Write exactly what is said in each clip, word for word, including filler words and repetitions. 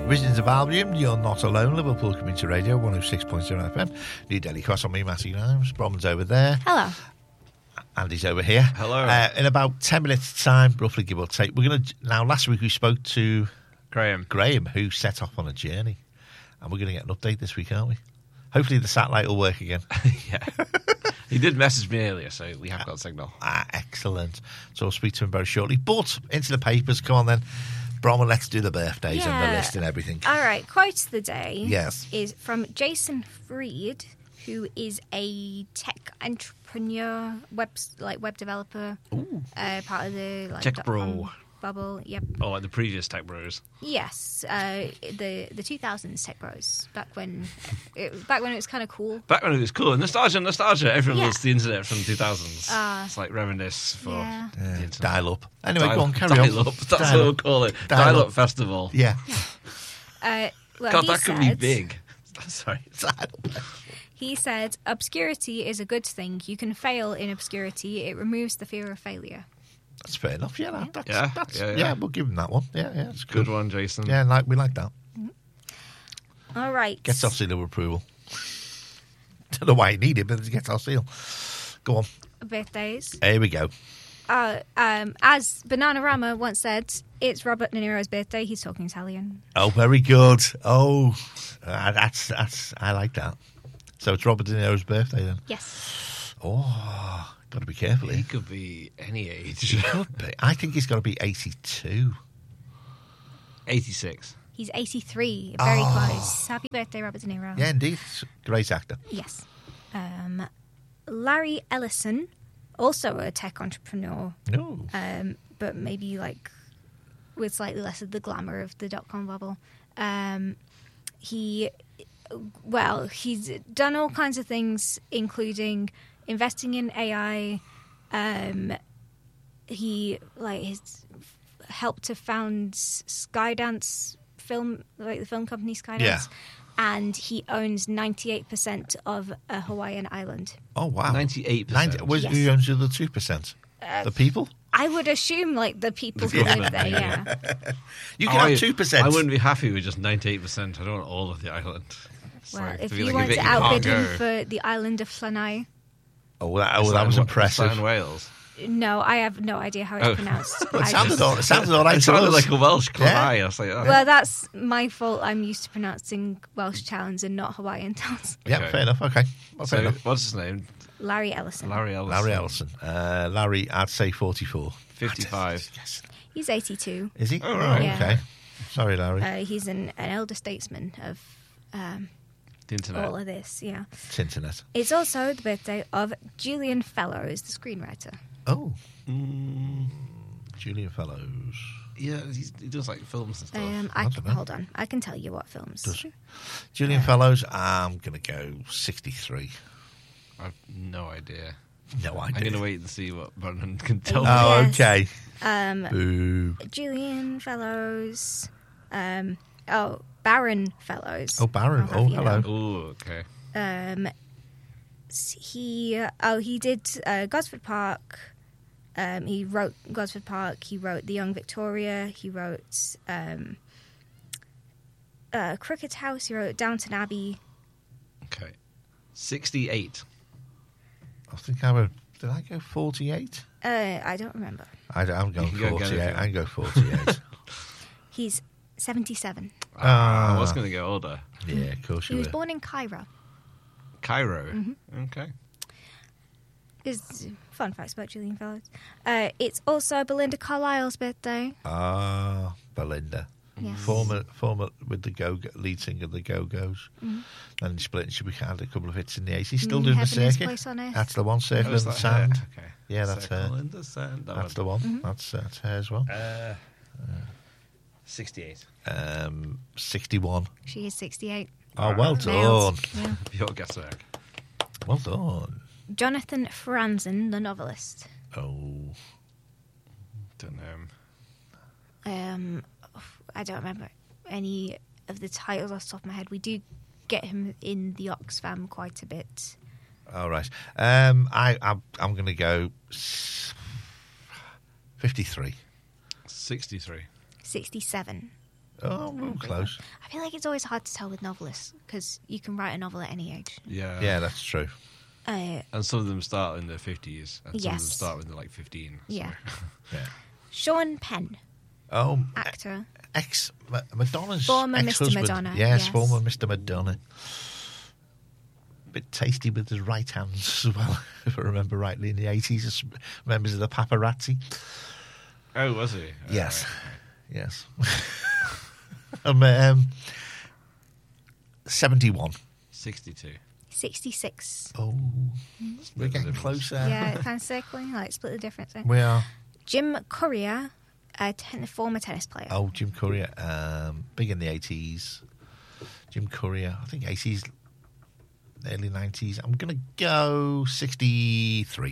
Visions of Albion, You're Not Alone, Liverpool Community Radio, one oh six point zero F M. New Daily Cross on me, Matthew Grimes. Brom's over there. Hello. Andy's over here. Hello. Uh, in about ten minutes' time, roughly give or take, we're going to. Now, last week we spoke to Graham. Graham, who set off on a journey. And we're going to get an update this week, aren't we? Hopefully the satellite will work again. Yeah. He did message me earlier, so we have got signal. Ah, excellent. So I'll speak to him very shortly. But into the papers, come on then. Bronwyn, let's do the birthdays Yeah. and the list and everything. All right, quote of the day Yes. is from Jason Fried, who is a tech entrepreneur, web like web developer, uh, part of the like, Tech dot bro. com bubble. Yep. Oh, like the previous Tech Bros. Yes. Uh, the the two thousands tech bros back when it, back when it was kind of cool. Back when it was cool. Nostalgia, nostalgia. Everyone Yeah. loves the internet from two thousands. Ah. It's like reminisce for Yeah. the Uh, internet. dial up. Anyway, Dial- go on, carry dial on. Up. That's Dial what we'll up. call it. Dial Dial, up. Up Festival. Yeah. Uh, well, God, he that could said, be big. Sorry. He said, "Obscurity is a good thing. You can fail in obscurity. It removes the fear of failure." That's fair enough. Yeah, that, that's, Yeah, that's, yeah, yeah, yeah. we'll give him that one. Yeah, yeah, it's good. Good one, Jason. Yeah, like we like that. All right. Gets our seal of approval. Don't know why he needed it, but it gets our seal. Go on. Birthdays. Here we go. Uh, um, as Bananarama once said, it's Robert De Niro's birthday. He's talking Italian. Oh, very good. Oh, uh, that's that's. I like that. So it's Robert De Niro's birthday then. Yes. Oh, got to be careful He here. could be any age. Could be. I think he's got to be eighty-two. eighty-six. He's eighty-three. Very Oh. close. Happy birthday, Robert De Niro. Yeah, indeed. Great actor. Yes. Um, Larry Ellison, also a tech entrepreneur, No. um, but maybe like with slightly less of the glamour of the dot-com bubble. Um, he, well, he's done all kinds of things, including investing in A I. Um, he like has helped to found Skydance film, like the film company Skydance. Yeah. And he owns ninety-eight percent of a Hawaiian island. Oh, wow. ninety-eight percent. ninety, was, Yes. Who owns the other two percent? Uh, the people? I would assume, like, the people The who live government, there, yeah. yeah. You can I- have two percent. I wouldn't be happy with just ninety-eight percent. I don't want all of the island. It's Well, like, if to be you like, want if to it- you can't outbid him go. for the island of Llanai. Oh, that, oh, It's that like was in- impressive. it's like in Wales. No, I have no idea how it's Oh. pronounced. Well, it I sounded just- all, it sounded all right It to sounded us. like a Welsh Yeah. Clyde. I was like, oh. Well, that's my fault. I'm used to pronouncing Welsh towns and not Hawaiian towns. Yeah, Okay. fair enough. Okay. Well, fair so, enough. what's his name? Larry Ellison. Larry Ellison. Larry Ellison. Uh, Larry, I'd say forty-four. fifty-five. Yes. He's eighty-two. Is he? Oh, right. Yeah. Okay. Sorry, Larry. Uh, he's an, an elder statesman of um, The internet. all of this, yeah. It's internet. It's also the birthday of Julian Fellows, the screenwriter. Oh, Mm, Julian Fellows. yeah, he's, he does like films and stuff. Um, I I, don't know. hold on, I can tell you what films. Does he? Julian Fellows, I'm going to go sixty-three. I've no idea. No I'm idea. going to wait and see what Brennan can tell me. Oh, Yes. okay. Um, Boo. Julian Fellows. Um, oh, Baron Fellows. Oh, Baron. I'll have Oh, you hello. know. Oh, okay. Um, s- he oh he did uh, Gosford Park. Um, he wrote Gosford Park. He wrote The Young Victoria. He wrote um, uh, Cricket House. He wrote Downton Abbey. Okay. sixty-eight. I think I would. Did I go forty-eight? Uh, I don't remember. I, I'm going You can go forty-eight. again. I go forty-eight. He's seventy-seven. Ah, I Ah. was going to go older. Yeah, of course He you was were. born in Cairo. Cairo. Mm-hmm. Okay. Is fun facts about Julian Fellows. Uh, it's also Belinda Carlisle's birthday. Ah, Belinda. Yes. Former, former with the go lead singer of the Go Go's. Mm-hmm. Then he split and she had a couple of hits in the eighties. Still Mm, doing the Heaven is circuit. Place on Earth. That's the one. Circle Oh, in is the that sand. her? Okay. Yeah, that's Circle her. in the sand. That That's one. the one. Mm-hmm. That's, that's her as well. Uh, sixty-eight. Um, sixty-one. She is sixty-eight. Oh, well done. Nailed. Yeah. Your guess work. Well done. Jonathan Franzen, the novelist. Oh, Don't know. Um, I don't remember any of the titles off the top of my head. We do get him in the Oxfam quite a bit. all right. Um, I, I'm, I'm going to go s- fifty-three. sixty-three. sixty-seven. Oh, we're close. I feel like it's always hard to tell with novelists because you can write a novel at any age. Yeah. Yeah, that's true. Uh, And some of them start in their fifties, and some of them Yes. start when they're like fifteen. so- Yeah. Yeah. Sean Penn, Oh, actor. ex Ma- Madonna's Former Mister ex-husband. Madonna, Yes, yes. former Mister Madonna. Bit tasty with his right hands as well, if I remember rightly, in the eighties, as members of the paparazzi. Oh, was he? Yes, Uh, yes. um, um, seventy-one. sixty-two. sixty-six. Oh, we're the getting difference. closer. Yeah, kind of circling, like split the difference. There. We are. Jim Courier, a ten- former tennis player. Oh, Jim Courier, um, big in the eighties. Jim Courier, I think eighties, early nineties. I'm going to go sixty-three.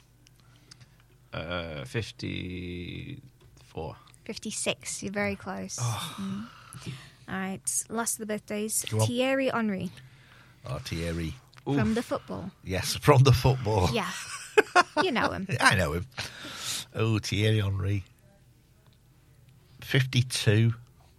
Uh, fifty-four. fifty-six. You're very close. Oh. Mm. All right, last of the birthdays. Go on. Thierry Henry Oh, Thierry. from the football. Yes, from the football. Yeah, you know him. I know him. Oh, Thierry Henry. fifty-two.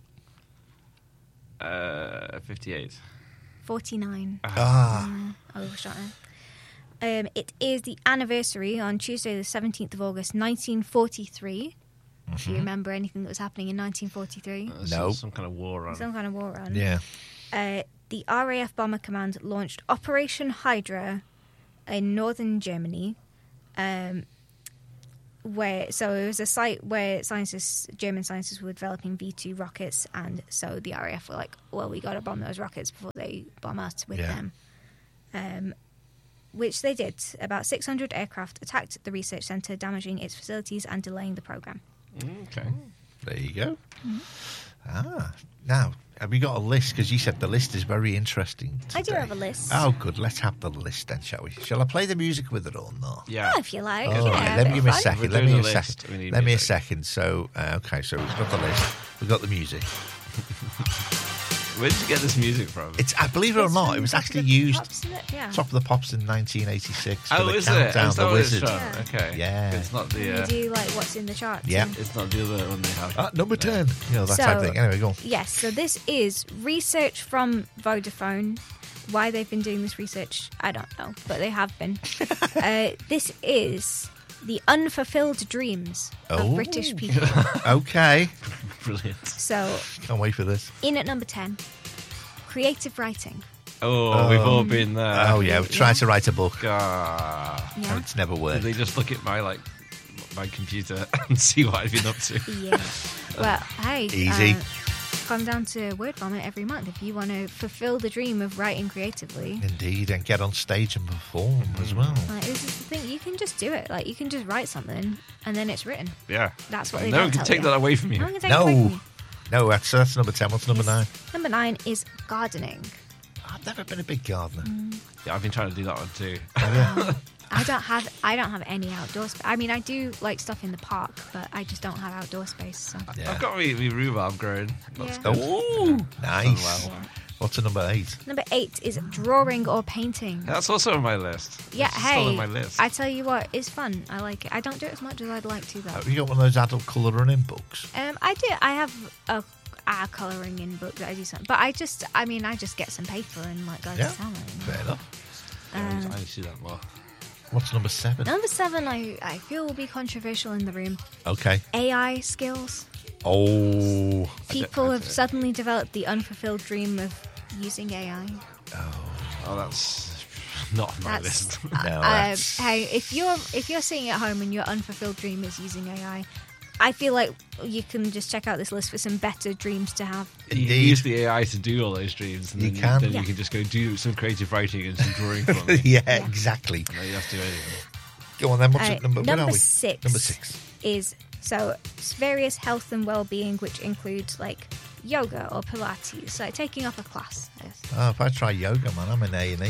Uh, fifty-eight. forty-nine. Ah, Mm, overshot it. Um, it is the anniversary on Tuesday, the seventeenth of August, nineteen forty-three. Do you remember anything that was happening in nineteen forty-three? Uh, No. Some, some kind of war on. Some kind of war on. yeah. Uh, the R A F Bomber Command launched Operation Hydra in northern Germany. Um, where so it was a site where scientists, German scientists, were developing V two rockets, and so the R A F were like, "Well, we got to bomb those rockets before they bomb us with Yeah. them." Um, which they did. About six hundred aircraft attacked the research center, damaging its facilities and delaying the program. Mm, okay. There you go. Ah, now, have you got a list? Because you said the list is very interesting I do today. have a list. Oh, good. Let's have the list then, shall we? Shall I play the music with it or not? Yeah. Oh, if you like. All yeah, right, a let bit me of give me a fun. second. We're Let me doing a the list. second. We need Let me a music. second. So, uh, okay, so we've got the list. We've got the music. Where did you get this music from? It's, I believe it or It's not, from it was Top of actually the used Pops, isn't it? Yeah. Top of the Pops in nineteen eighty-six. for oh, the is it? Countdown, Is that the what it's Wizard. from? Yeah. Okay. Yeah. It's not the. You Uh, do like what's in the charts. Yeah. and- it's not the other one they have. Ah, number ten. You know, that type of So- thing. Anyway, go on. Yes, so this is research from Vodafone. Why they've been doing this research, I don't know, but they have been. uh, this is the unfulfilled dreams Oh. of British people. Okay. Brilliant. So, Can't wait for this. in at number ten, creative writing. Oh, we've all been there. Oh, yeah. We've tried to write a book. Ah. Yeah. And it's never Did worked. they just look at my like my computer and see what I've been up to? Yeah. Well, hey. Easy. Uh, come down to Word Vomit every month if you want to fulfill the dream of writing creatively. Indeed. And get on stage and perform as well. Like, this is the thing, you can just do it. Like, you can just write something and then it's written. Yeah. That's what they No don't one can tell take you. that away from you. No one can take it away from No. you. No, that's, that's number ten. What's number nine? Number nine is gardening. I've never been a big gardener. Yeah, I've been trying to do that one too. Oh, I don't have I don't have any outdoor space. I mean, I do like stuff in the park, but I just don't have outdoor space. So. yeah. I've got me, me rhubarb growing. That's Yeah. good. Oh, nice. Oh, Yeah. What's a number eight? Number eight is drawing or painting. That's also on my list. Yeah, It's still hey, on my list. I tell you what, it's fun. I like it. I don't do it as much as I'd like to, though. Have you got one of those adult colouring in books? Um, I do. I have a, a colouring in book that I do something, but I just, I mean, I just get some paper and like go Yeah. to town. Fair enough. Yeah, I need- um, I need to see that more. What's number seven? Number seven, I, I feel will be controversial in the room. Okay. A I skills. Oh, People I have don't- suddenly developed the unfulfilled dream of using A I. Oh, that's not on my That's list. No, uh, that's- hey, if you're if you're sitting at home and your unfulfilled dream is using A I, I feel like you can just check out this list for some better dreams to have. You can Indeed. use the A I to do all those dreams, and You then, can. then Yeah. you can just go do some creative writing and some drawing for me. yeah, Yeah. exactly. No, you have to do anything. Go on then. What's Uh, it number? Where are number we? six. Number six. Is so various health and well-being, which include like yoga or Pilates, like taking up a class. I guess. Oh, if I try yoga, man, I'm in A and E.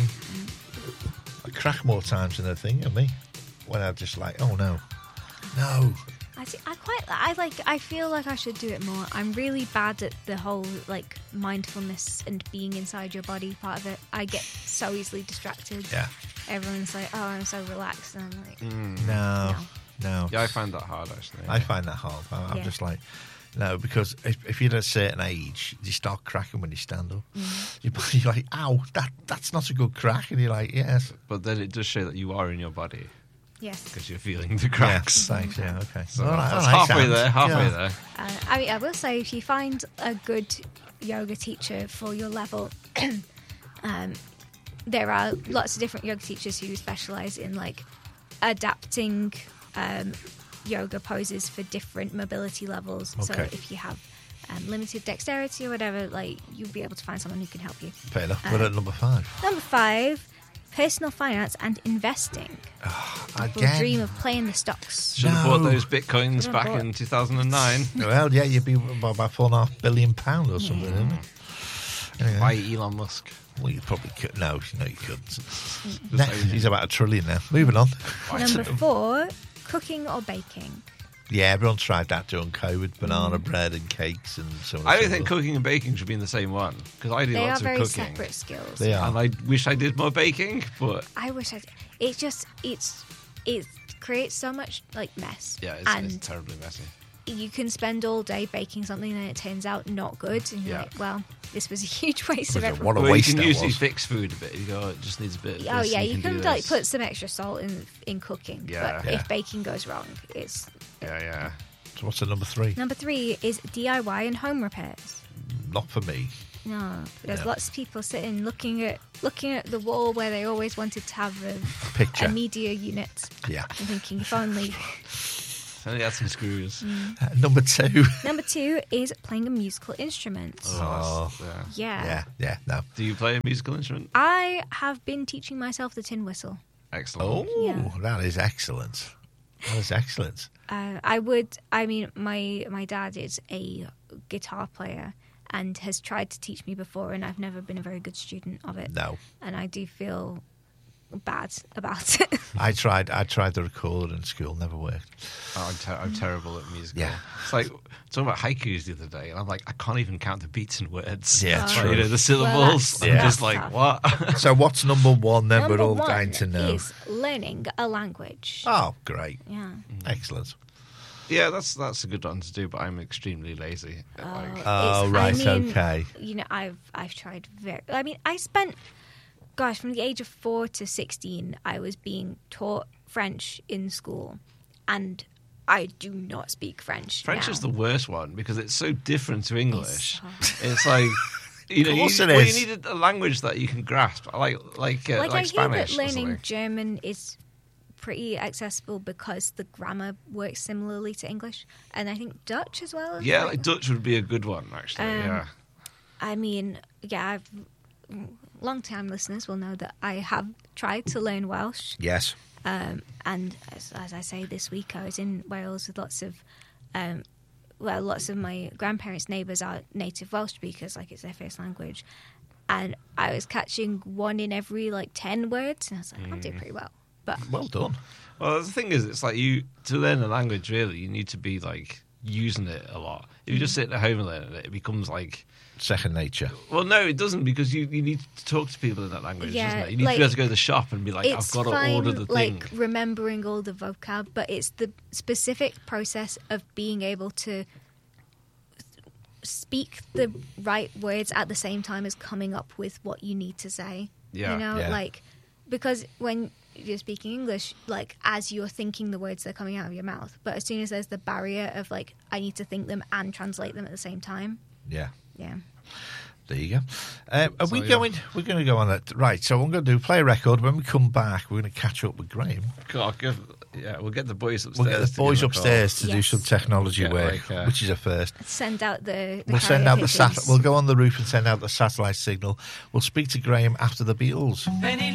I crack more times than a thing of me. When I'm just like, oh no, no. I, see, I quite I like I feel like I should do it more. I'm really bad at the whole like mindfulness and being inside your body part of it. I get so easily distracted. Yeah. Everyone's like, oh, I'm so relaxed, and I'm like, No, No. no. Yeah, I find that hard actually. I find that hard. I- I'm Yeah. just like, No, because if, if you're at a certain age, you start cracking when you stand up. Mm. You- You're like, ow, that that's not a good crack. And you're like, yes. But then it does show that you are in your body Yes. because you're feeling the cracks. Yeah, thanks, yeah, okay. So All right, that's all right, halfway sounds- there, halfway yeah. there. Uh, I mean, I will say, if you find a good yoga teacher for your level, um, there are lots of different yoga teachers who specialize in like adapting um, yoga poses for different mobility levels. So Okay. if you have um, limited dexterity or whatever, like you'll be able to find someone who can help you. Fair enough. We're at number five. Number five, personal finance and investing. People Again. dream of playing the stocks. Should have bought No. those bitcoins Should've back bought- in two thousand nine. Well, yeah, you'd be about about four and a half billion pounds or something, Yeah. isn't it? Anyway, By Elon Musk. well, you probably could. No, no, you couldn't. Just Next, like- he's about a trillion now. Moving on. Number four, cooking or baking. Yeah, everyone tried that during COVID. Banana bread and cakes and so on. I don't and so think forth. cooking and baking should be in the same one because I do They are lots of very cooking. separate skills. They are. And I wish I did more baking, but I wish I. Did. It's just it's it creates so much like mess. yeah, it's, and it's terribly messy. you can spend all day baking something and it turns out not good, and you're Yeah. like, well, this was a huge waste of Was it- effort. what a Well, you waste can that usually was. fix food a bit. You go, oh, it just needs a bit. Of Oh this, yeah, and you do can like this. put some extra salt in in cooking. Yeah. But Yeah. if baking goes wrong, it's Yeah, yeah. So what's the number three? number three is D I Y and home repairs. Not for me. No, there's Yeah. lots of people sitting looking at looking at the wall where they always wanted to have a, Picture. a media unit Yeah. and thinking, if only. Only had some screws. Mm. Uh, number two. Number two is playing a musical instrument. Oh, that's- yeah. Yeah. Yeah, yeah, no. Do you play a musical instrument? I have been teaching myself the tin whistle. Excellent. Oh, Yeah. that is excellent. That is excellent. Uh, I would. I mean, my my dad is a guitar player and has tried to teach me before, and I've never been a very good student of it. No. And I do feel bad about it. I tried I tried the recorder in school, never worked. Oh, I'm, ter- I'm terrible at musical. Yeah. It's like talking about haikus the other day, and I'm like, I can't even count the beats and words. Yeah, Like, true. you know, the syllables. that's- I'm Yeah. just like, tough. what? So what's number one then? Number We're all one dying to know. is learning a language. Oh, great. Yeah. Excellent. yeah, that's that's a good one to do, but I'm extremely lazy. Like, Oh, It's- right, I mean, okay. You know, I've I've tried very. I mean, I spent, gosh, from the age of four to sixteen, I was being taught French in school, and I do not speak French. French now. is the worst one because it's so different to English. hard. It's like. You know, Of course you, it well, is. you need a language that you can grasp, like like uh, like, like, I hear Spanish. that or learning something. German is pretty accessible because the grammar works similarly to English, and I think Dutch as well. is Yeah, like- like Dutch would be a good one actually. Um, yeah. I mean, yeah, I've, long-time listeners will know that I have tried to learn Welsh. Yes. Um, and as, as I say, this week I was in Wales with lots of, um, well, lots of my grandparents' neighbours are native Welsh speakers, like it's their first language. And I was catching one in every like ten words, and I was like, I'm doing pretty well. But Well done. Well, the thing is, it's like you to learn a language. Really, you need to be like using it a lot. If you just sit at home and learn it, it becomes like. Second nature. Well, no, it doesn't because you, you need to talk to people in that language, Yeah, doesn't it? You need like, to be able to go to the shop and be like, I've it's got to fine, order the thing. like remembering all the vocab, but it's the specific process of being able to speak the right words at the same time as coming up with what you need to say. Yeah. You know, Yeah. like, because when you're speaking English, like, as you're thinking the words, they're coming out of your mouth. But as soon as there's the barrier of, like, I need to think them and translate them at the same time. Yeah. Yeah. There you go. Um, are So, we yeah. going? We're going to go on that. Right. So what I'm going to do play a record. When we come back, we're going to catch up with Graham. God, give, yeah, we'll get the boys upstairs. We'll get the to boys give a call. upstairs to do Yes. some technology Yeah, work, like, uh, which is a first. Send out the, the We'll send out the carrier sat. pigeons. We'll go on the roof and send out the satellite signal. We'll speak to Graham after the Beatles.